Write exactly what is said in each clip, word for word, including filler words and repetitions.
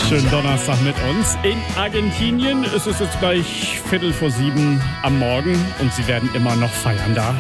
Schönen Donnerstag mit uns. In Argentinien ist es jetzt gleich Viertel vor sieben am Morgen und sie werden immer noch feiern da.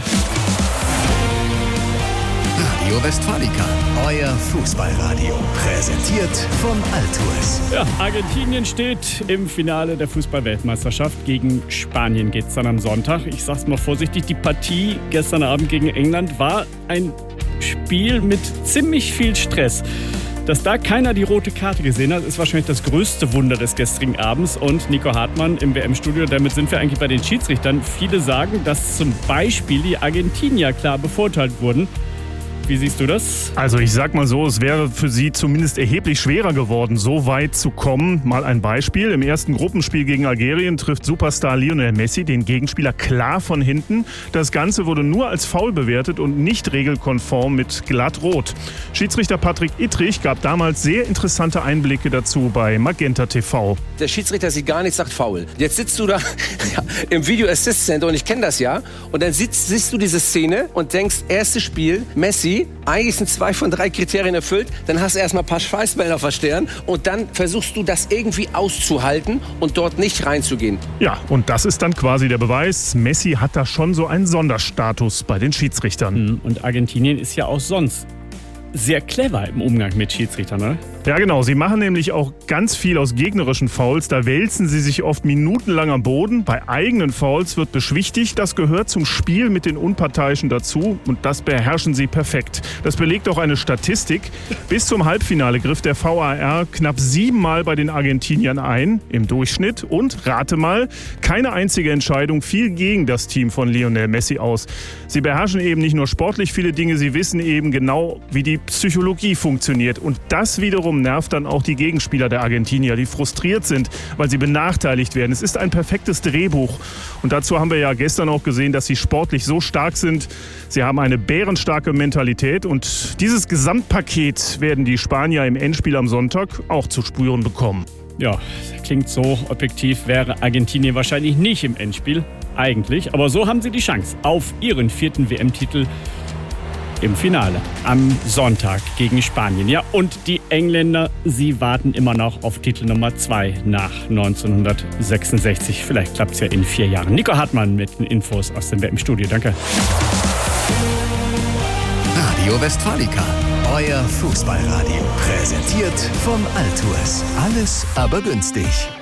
Radio Westfalica, euer Fußballradio. Präsentiert von Altues. Ja, Argentinien steht im Finale der Fußball-Weltmeisterschaft. Gegen Spanien geht es dann am Sonntag. Ich sag's mal vorsichtig, die Partie gestern Abend gegen England war ein Spiel mit ziemlich viel Stress. Dass da keiner die rote Karte gesehen hat, ist wahrscheinlich das größte Wunder des gestrigen Abends. Und Nico Hartmann im W M-Studio, damit sind wir eigentlich bei den Schiedsrichtern. Viele sagen, dass zum Beispiel die Argentinier klar bevorteilt wurden. Wie siehst du das? Also ich sag mal so, es wäre für sie zumindest erheblich schwerer geworden, so weit zu kommen. Mal ein Beispiel. Im ersten Gruppenspiel gegen Algerien trifft Superstar Lionel Messi den Gegenspieler klar von hinten. Das Ganze wurde nur als Foul bewertet und nicht regelkonform mit glatt rot. Schiedsrichter Patrick Ittrich gab damals sehr interessante Einblicke dazu bei Magenta T V. Der Schiedsrichter sieht gar nichts, sagt Foul. Jetzt sitzt du da ja, im Video Assist Center und ich kenne das ja. Und dann sitzt, siehst du diese Szene und denkst, erstes Spiel, Messi, eigentlich sind zwei von drei Kriterien erfüllt, dann hast du erstmal ein paar Schweißbänder auf der Stirn und dann versuchst du das irgendwie auszuhalten und dort nicht reinzugehen. Ja, und das ist dann quasi der Beweis, Messi hat da schon so einen Sonderstatus bei den Schiedsrichtern. Und Argentinien ist ja auch sonst sehr clever im Umgang mit Schiedsrichtern, oder? Ja genau, sie machen nämlich auch ganz viel aus gegnerischen Fouls. Da wälzen sie sich oft minutenlang am Boden. Bei eigenen Fouls wird beschwichtigt. Das gehört zum Spiel mit den Unparteiischen dazu und das beherrschen sie perfekt. Das belegt auch eine Statistik. Bis zum Halbfinale griff der V A R knapp siebenmal bei den Argentiniern ein im Durchschnitt. Und rate mal, keine einzige Entscheidung fiel gegen das Team von Lionel Messi aus. Sie beherrschen eben nicht nur sportlich viele Dinge, sie wissen eben genau, wie die Psychologie funktioniert. Und das wiederum nervt dann auch die Gegenspieler der Argentinier, die frustriert sind, weil sie benachteiligt werden. Es ist ein perfektes Drehbuch. Und dazu haben wir ja gestern auch gesehen, dass sie sportlich so stark sind. Sie haben eine bärenstarke Mentalität und dieses Gesamtpaket werden die Spanier im Endspiel am Sonntag auch zu spüren bekommen. Ja, klingt so. Objektiv wäre Argentinien wahrscheinlich nicht im Endspiel. Eigentlich. Aber so haben sie die Chance auf ihren vierten W M-Titel im Finale am Sonntag gegen Spanien. Ja, und die Engländer, sie warten immer noch auf Titel Nummer zwei nach neunzehnhundertsechsundsechzig. Vielleicht klappt es ja in vier Jahren. Nico Hartmann mit den Infos aus dem W M-Studio. Danke. Radio Westfalica, euer Fußballradio. Präsentiert von Altues. Alles aber günstig.